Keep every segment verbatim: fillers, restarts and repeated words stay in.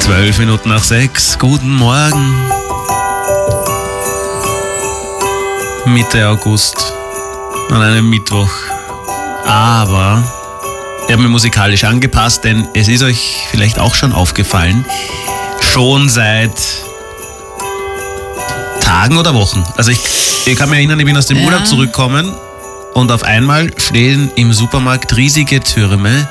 Zwölf Minuten nach sechs. Guten Morgen. Mitte August an einem Mittwoch. Aber ich habe mich musikalisch angepasst, denn es ist euch vielleicht auch schon aufgefallen, schon seit Tagen oder Wochen. Also ich, ich kann mich erinnern, ich bin aus dem Ja. Urlaub zurückgekommen und auf einmal stehen im Supermarkt riesige Türme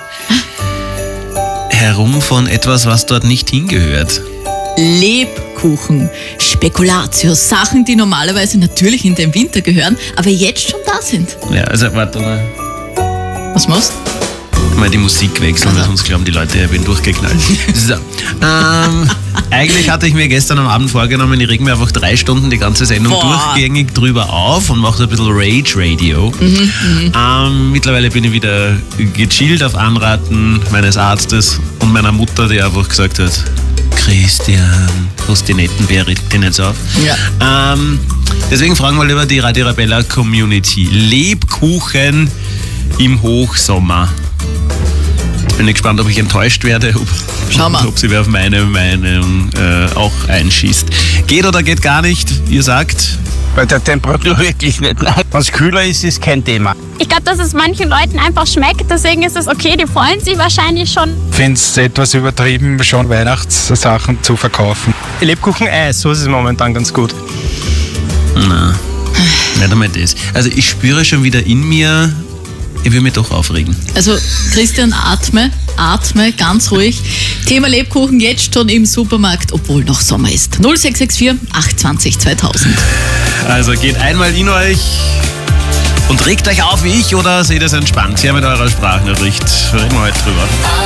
herum von etwas, was dort nicht hingehört. Lebkuchen, Spekulatius, Sachen, die normalerweise natürlich in den Winter gehören, aber jetzt schon da sind. Ja, also warte mal. Was machst Mal die Musik wechseln, weil sonst glauben die Leute, ich bin durchgeknallt. So. Ähm, eigentlich hatte ich mir gestern am Abend vorgenommen, ich reg mir einfach drei Stunden die ganze Sendung Boah. durchgängig drüber auf und mache so ein bisschen Rage-Radio. Mhm, ähm, mittlerweile bin ich wieder gechillt auf Anraten meines Arztes und meiner Mutter, die einfach gesagt hat, Christian, hast die netten Bär, reg dich nicht so auf. Ja. Ähm, deswegen fragen wir lieber die Radio Arabella Community. Lebkuchen im Hochsommer. Bin ich gespannt, ob ich enttäuscht werde, ob, Schau mal. ob sie wer auf meine Meinung äh, auch einschießt. Geht oder geht gar nicht? Ihr sagt, Bei der Temperatur wirklich nicht. Wenn es kühler ist, ist kein Thema. Ich glaube, dass es manchen Leuten einfach schmeckt, deswegen ist es okay, die freuen sich wahrscheinlich schon. Ich finde es etwas übertrieben, schon Weihnachtssachen zu verkaufen. Lebkuchen-Eis, so ist es momentan ganz gut. na, nicht einmal das. Also ich spüre schon wieder in mir, ich will mich doch aufregen. Also Christian, atme, atme ganz ruhig. Thema Lebkuchen jetzt schon im Supermarkt, obwohl noch Sommer ist. null sechs sechs vier acht zwei null zweitausend. Also geht einmal in euch und regt euch auf wie ich oder seht es entspannt. Hier mit eurer Sprachnachricht. Reden wir heute drüber.